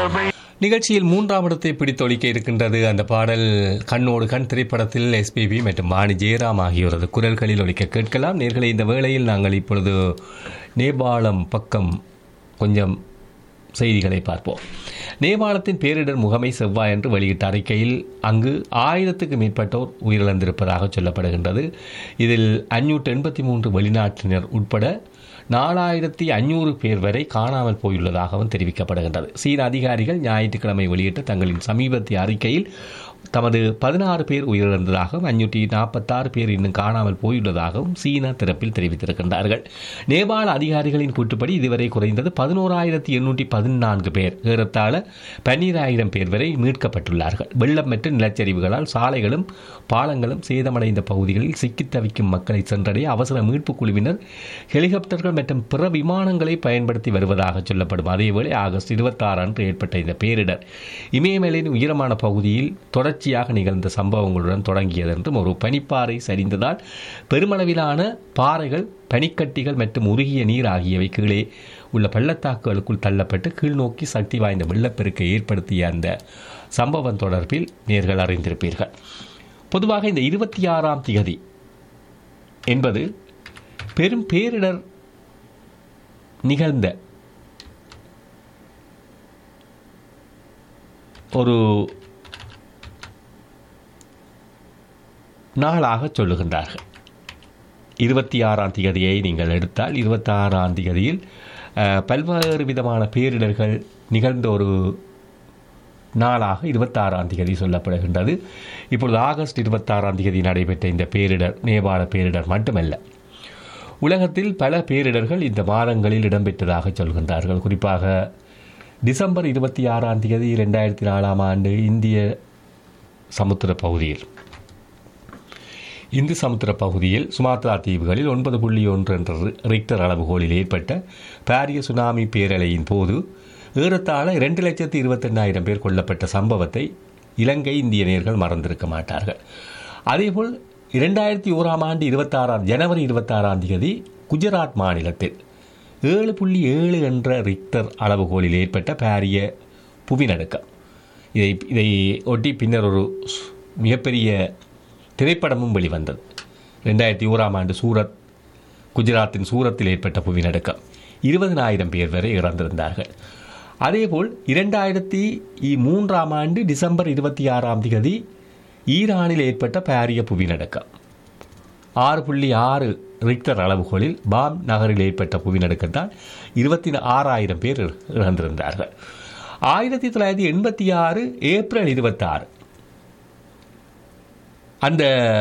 நிகழ்ச்சியில் மூன்றாம் இடத்தை பிடித்தொழிக்க இருக்கின்றது. அந்த பாடல் கண்ணோடு கண் திரைப்படத்தில் எஸ்பிபி மற்றும் வாணி ஜெயராம் ஆகியோரது குரல்களில் ஒலிக்க கேட்கலாம். நேர்களை இந்த வேளையில் நாங்கள் இப்பொழுது நேபாளம் பக்கம் கொஞ்சம் செய்திகளை பார்ப்போம். நேபாளத்தின் பேரிடர் முகமை செவ்வாயன்று வெளியிட்ட அறிக்கையில் அங்கு 1000க்கு மேற்பட்டோர் உயிரிழந்திருப்பதாக சொல்லப்படுகின்றது. இதில் 583 வெளிநாட்டினர் உட்பட 4500 பேர் வரை காணாமல் போயுள்ளதாகவும் தெரிவிக்கப்படுகின்றது. சீன அதிகாரிகள் ஞாயிற்றுக்கிழமை வெளியிட்ட தங்களின் சமீபத்திய அறிக்கையில் தமது 16 பேர் உயிரிழந்ததாகவும் 546 பேர் இன்னும் காணாமல் போயுள்ளதாகவும் சீன தரப்பில் தெரிவித்திருக்கின்றார்கள். நேபாள அதிகாரிகளின் கூற்றுப்படி இதுவரை குறைந்தது 11,814 பேர், ஏறத்தாழ 12,000 பேர் வரை மீட்கப்பட்டுள்ளார்கள். வெள்ளம் மற்றும் நிலச்சரிவுகளால் சாலைகளும் பாலங்களும் சேதமடைந்த பகுதிகளில் சிக்கித் தவிக்கும் மக்களை சென்றடைய அவசர மீட்புக் குழுவினர் ஹெலிகாப்டர்கள் மற்றும் பிற விமானங்களை பயன்படுத்தி வருவதாக சொல்லப்படும். அதேவேளை ஆகஸ்ட் 26 அன்று ஏற்பட்ட இந்த பேரிடர் இமயமலையின் உயரமான பகுதியில் தொடர்ச்சியாக நிகழ்ந்த சம்பவங்களுடன் தொடங்கியது என்றும் ஒரு பனிப்பாறை சரிந்ததால் பெருமளவிலான பாறைகள், பனிக்கட்டிகள் மற்றும் உருகிய நீர் ஆகியவை கீழே உள்ள பள்ளத்தாக்குகளுக்குள் தள்ளப்பட்டு கீழ்நோக்கி சக்தி வாய்ந்த வெள்ளப்பெருக்கை ஏற்படுத்திய அந்த சம்பவம் தொடர்பில் நேர்கள் அறிந்திருப்பீர்கள். பொதுவாக இந்த 26ஆம் திகதி என்பது பெரும் பேரிடர் நிகழ்ந்த ஒரு நாளாக சொல்லுகின்றார்கள். 26ஆம் திகதியை நீங்கள் எடுத்தால் 26ஆம் திகதியில் பல்வேறு விதமான பேரிடர்கள் நிகழ்ந்த ஒரு நாளாக 26ஆம் திகதி சொல்லப்படுகின்றது. இப்பொழுது ஆகஸ்ட் 26ஆம் திகதி நடைபெற்ற இந்த பேரிடர் நேபாள பேரிடர் மட்டுமல்ல, உலகத்தில் பல பேரிடர்கள் இந்த மாதங்களில் இடம்பெற்றதாக சொல்கின்றார்கள். குறிப்பாக டிசம்பர் 26ஆம் திகதி 2004ஆம் ஆண்டு இந்து சமுத்திர பகுதியில் சுமாத்ரா தீவுகளில் 9.1 என்ற ரிக்டர் அளவுகோலில் ஏற்பட்ட பாரிய சுனாமி பேரலையின் போது ஏறத்தாழ 2,28,000 பேர் கொல்லப்பட்ட சம்பவத்தை இலங்கை இந்திய நேயர்கள் மறந்திருக்க மாட்டார்கள். அதேபோல் 2001ஆம் ஆண்டு ஜனவரி 26ஆம் தேதி குஜராத் மாநிலத்தில் 7.7 என்ற ரிக்டர் அளவுகோலில் ஏற்பட்ட பாரிய புவிநடுக்கம். இதை ஒட்டி பின்னர் ஒரு மிகப்பெரிய திரைப்படமும் வெளிவந்தது. 2001ஆம் ஆண்டு குஜராத்தின் சூரத்தில் ஏற்பட்ட புவிநடுக்கம் 20,000 பேர் வரை இறந்திருந்தார்கள். அதேபோல் 2003ஆம் ஆண்டு டிசம்பர் 26ஆம் தேதி ஈரானில் ஏற்பட்ட பாரிய புவிநடுக்கம் 6.6 ரிக்டர் அளவுகோலில் பாம் நகரில் ஏற்பட்ட புவிநடுக்கத்தால் 26,000 பேர் இறந்திருந்தார்கள். 1986 ஏப்ரல் 26 அந்த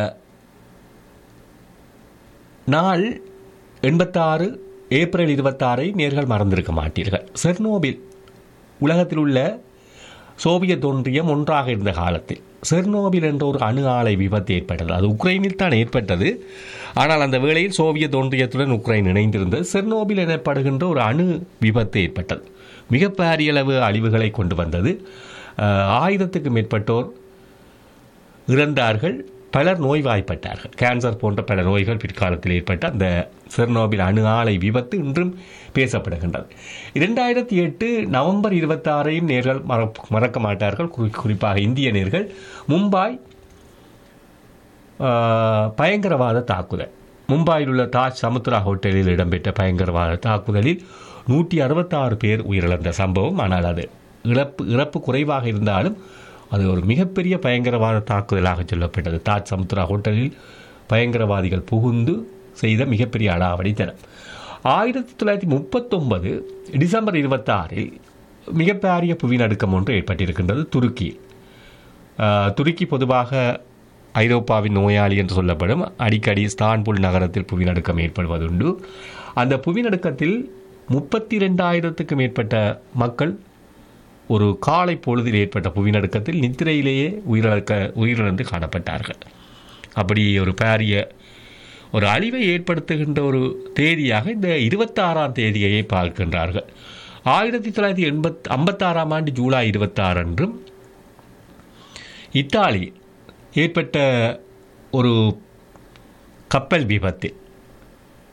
நாள் 86 ஏப்ரல் 26 நேர்கள் மறந்திருக்க மாட்டீர்கள். செர்னோபில் உலகத்தில் உள்ள சோவியத் ஒன்றியம் ஒன்றாக இருந்த காலத்தில் செர்னோபில் என்ற ஒரு அணு ஆலை விபத்து ஏற்பட்டது. அது உக்ரைனில் தான் ஏற்பட்டது. ஆனால் அந்த வேளையில் சோவியத் ஒன்றியத்துடன் உக்ரைன் இணைந்திருந்தது. செர்னோபில் எனப்படுகின்ற ஒரு அணு விபத்து ஏற்பட்டது. மிக பாரிய அளவு அழிவுகளை கொண்டு வந்தது. 1000க்கு மேற்பட்டோர் இறந்தார்கள். பலர் நோய்வாய்ப்பட்டார்கள். கேன்சர் போன்ற பல நோய்கள் பிற்காலத்தில் ஏற்பட்ட அந்த செர்னோபில் அணு ஆலை விபத்து இன்றும் பேசப்படுகின்றது. 2008 நவம்பர் 26 நேர்கள் மறக்க மாட்டார்கள். குறிப்பாக இந்திய நேர்கள் மும்பாய் பயங்கரவாத தாக்குதல். மும்பாயில் உள்ள தாஜ் சமுத்ரா ஹோட்டலில் இடம்பெற்ற பயங்கரவாத தாக்குதலில் 166 பேர் உயிரிழந்த சம்பவம். ஆனால் அது இறப்பு குறைவாக இருந்தாலும் அது ஒரு மிகப்பெரிய பயங்கரவாத தாக்குதலாக சொல்லப்பட்டது. தாஜ் சமுத்ரா ஹோட்டலில் பயங்கரவாதிகள் புகுந்து செய்த மிகப்பெரிய அடாவடித்தனம். 1939 டிசம்பர் 26 மிகப்பெரிய புவிநடுக்கம் ஒன்று ஏற்பட்டிருக்கின்றது துருக்கியில். துருக்கி பொதுவாக ஐரோப்பாவின் நோயாளி என்று சொல்லப்படும். அடிக்கடி இஸ்தான்புல் நகரத்தில் புவிநடுக்கம் ஏற்படுவதுண்டு. அந்த புவிநடுக்கத்தில் 32,000க்கு மேற்பட்ட மக்கள் ஒரு காலை பொழுதில் ஏற்பட்ட புவிநடுக்கத்தில் நித்திரையிலேயே உயிரிழந்து காணப்பட்டார்கள். அப்படி ஒரு பாரிய ஒரு அழிவை ஏற்படுத்துகின்ற ஒரு தேதியாக இந்த 26ஆம் தேதியை பார்க்கின்றார்கள். 1956ஆம் ஆண்டு ஜூலை 26 அன்றும் இத்தாலி ஏற்பட்ட ஒரு கப்பல் விபத்தில்